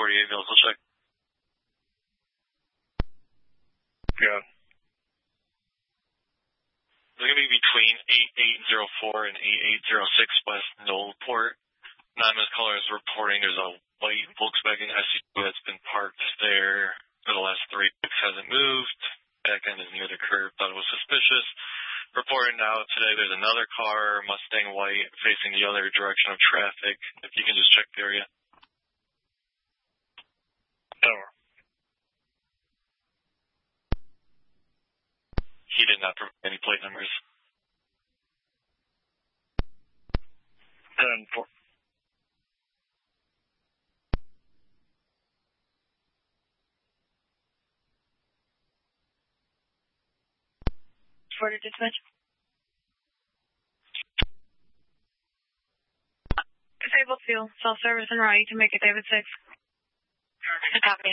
48 vehicle check. Yeah. It's going to be between 8804 and 8806 West Knollport. Anonymous caller is reporting there's a white Volkswagen SUV that's been parked there for the last 3 weeks, hasn't moved. Back end is near the curb, thought it was suspicious. Reporting now today there's another car, Mustang white, facing the other direction of traffic. If you can just check the area. Over. He did not provide any plate numbers. 10-4. Reported dispatch. Disabled fuel, self-service and raw. You can make it David 6. Copy.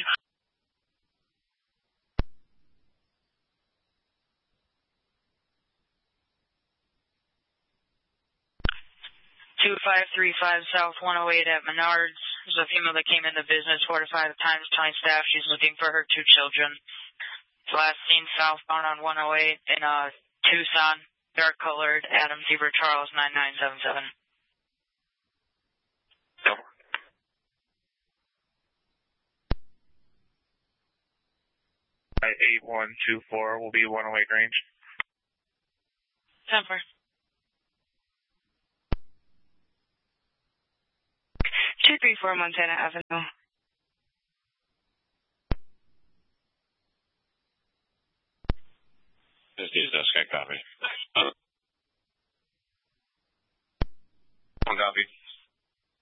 2535 South 108 at Menards. There's a female that came into business 4 to 5 times, 20 staff. She's looking for her 2 children. Last seen southbound on 108 in Tucson, dark colored, Adam Zebra Charles 9977. Over. 8124 will be 108 range. 10-4. 234 Montana Avenue. This is Sky copy.